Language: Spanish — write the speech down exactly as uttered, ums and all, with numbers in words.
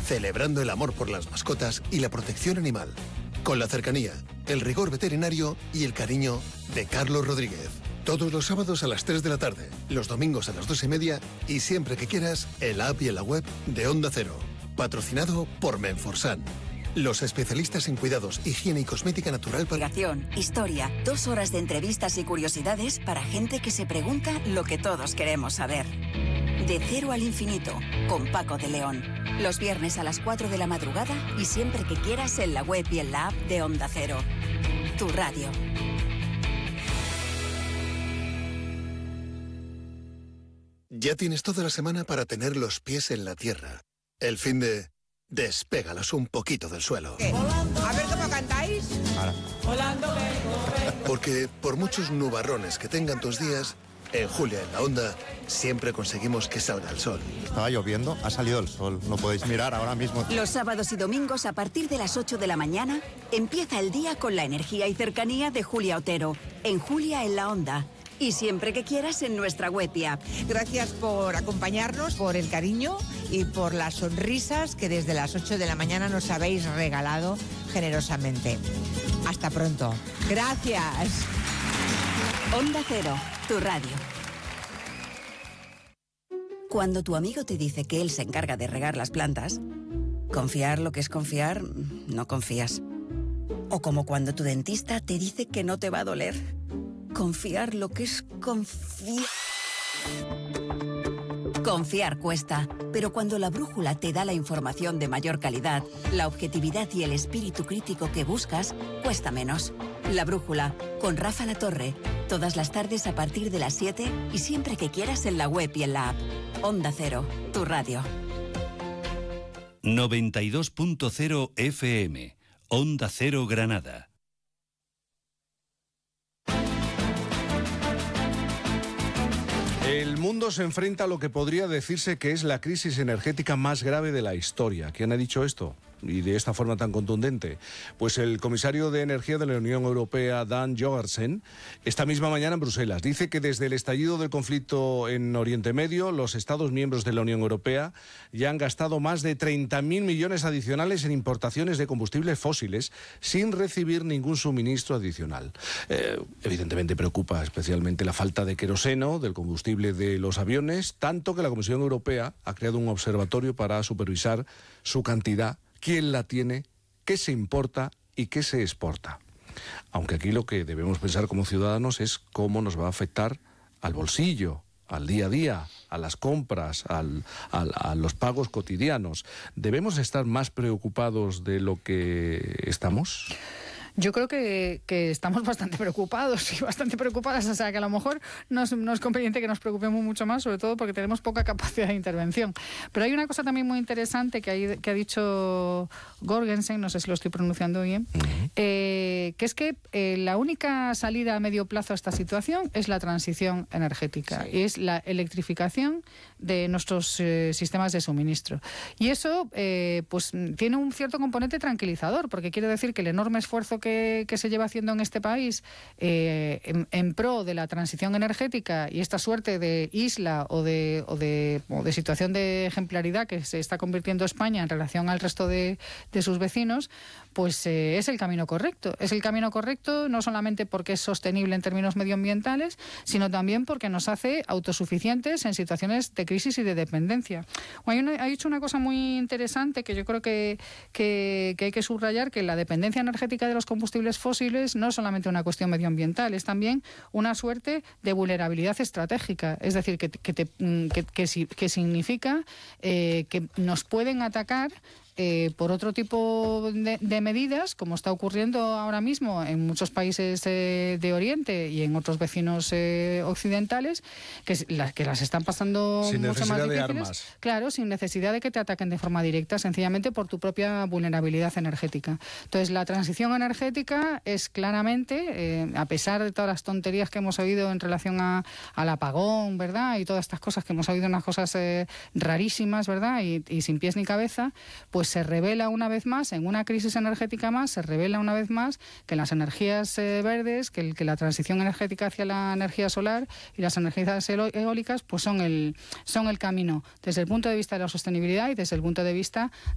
celebrando el amor por las mascotas y la protección animal. Con la cercanía, el rigor veterinario y el cariño de Carlos Rodríguez. Todos los sábados a las tres de la tarde, los domingos a las dos y media y siempre que quieras, en la app y en la web de Onda Cero. Patrocinado por Menforsan. Los especialistas en cuidados, higiene y cosmética natural para... Historia, dos horas de entrevistas y curiosidades para gente que se pregunta lo que todos queremos saber. De cero al infinito, con Paco de León. Los viernes a las cuatro de la madrugada y siempre que quieras en la web y en la app de Onda Cero. Tu radio. Ya tienes toda la semana para tener los pies en la tierra. El fin de... Despégalos un poquito del suelo. ¿Qué? A ver cómo cantáis. Volando vengo, vengo. Porque por muchos nubarrones que tengan tus días, en Julia en la Onda siempre conseguimos que salga el sol. Estaba lloviendo, ha salido el sol. Lo podéis mirar ahora mismo. Los sábados y domingos a partir de las ocho de la mañana empieza el día con la energía y cercanía de Julia Otero. En Julia en la Onda. Y siempre que quieras en nuestra web y app. Gracias por acompañarnos, por el cariño y por las sonrisas que desde las ocho de la mañana nos habéis regalado generosamente. Hasta pronto. Gracias. Onda Cero, tu radio. Cuando tu amigo te dice que él se encarga de regar las plantas, confiar lo que es confiar, no confías. O como cuando tu dentista te dice que no te va a doler. Confiar lo que es confiar. Confiar cuesta, pero cuando la brújula te da la información de mayor calidad, la objetividad y el espíritu crítico que buscas, cuesta menos. La brújula, con Rafa Latorre, todas las tardes a partir de las siete y siempre que quieras en la web y en la app. Onda Cero, tu radio. noventa y dos punto cero F M, Onda Cero Granada. El mundo se enfrenta a lo que podría decirse que es la crisis energética más grave de la historia. ¿Quién ha dicho esto? Y de esta forma tan contundente. Pues el comisario de Energía de la Unión Europea, Dan Jorgensen, esta misma mañana en Bruselas, dice que desde el estallido del conflicto en Oriente Medio, los Estados miembros de la Unión Europea ya han gastado más de treinta mil millones adicionales en importaciones de combustibles fósiles sin recibir ningún suministro adicional. Eh, evidentemente preocupa especialmente la falta de queroseno, del combustible de los aviones, tanto que la Comisión Europea ha creado un observatorio para supervisar su cantidad, quién la tiene, qué se importa y qué se exporta. Aunque aquí lo que debemos pensar como ciudadanos es cómo nos va a afectar al bolsillo, al día a día, a las compras, al, al, a los pagos cotidianos. ¿Debemos estar más preocupados de lo que estamos? Yo creo que, que estamos bastante preocupados y bastante preocupadas, o sea que a lo mejor no es, no es conveniente que nos preocupemos mucho más, sobre todo porque tenemos poca capacidad de intervención. Pero hay una cosa también muy interesante que, hay, que ha dicho Jorgensen, no sé si lo estoy pronunciando bien, uh-huh. eh, que es que eh, la única salida a medio plazo a esta situación es la transición energética, sí. y es la electrificación de nuestros eh, sistemas de suministro. Y eso eh, pues tiene un cierto componente tranquilizador, porque quiere decir que el enorme esfuerzo que Que, que se lleva haciendo en este país eh, en, en pro de la transición energética y esta suerte de isla o de, o de, o de situación de ejemplaridad que se está convirtiendo España en relación al resto de, de sus vecinos, pues eh, es el camino correcto. Es el camino correcto no solamente porque es sostenible en términos medioambientales, sino también porque nos hace autosuficientes en situaciones de crisis y de dependencia. Hay, una, ha dicho una cosa muy interesante que yo creo que, que, que hay que subrayar, que la dependencia energética de los combustibles fósiles no es solamente una cuestión medioambiental, es también una suerte de vulnerabilidad estratégica. Es decir, que, que, te, que, que, que significa eh, que nos pueden atacar Eh, por otro tipo de, de medidas, como está ocurriendo ahora mismo en muchos países eh, de Oriente y en otros vecinos eh, occidentales, que, la, que las están pasando sin mucho más necesidad difíciles. de armas. Claro, sin necesidad de que te ataquen de forma directa, sencillamente por tu propia vulnerabilidad energética. Entonces, la transición energética es claramente, eh, a pesar de todas las tonterías que hemos oído en relación a, al apagón, ¿verdad? Y todas estas cosas que hemos oído, unas cosas eh, rarísimas, ¿verdad? Y, y sin pies ni cabeza, pues se revela una vez más, en una crisis energética más, se revela una vez más que las energías eh, verdes, que, el, que la transición energética hacia la energía solar y las energías eólicas, pues son el, son el camino desde el punto de vista de la sostenibilidad y desde el punto de vista